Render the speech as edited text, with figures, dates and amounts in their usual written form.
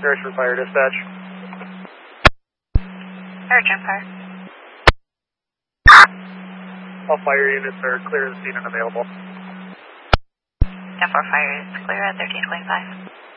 Harrisburg Fire Dispatch. Urgent fire. All fire units are clear of the scene and available. 10-4 fire is clear at 1325.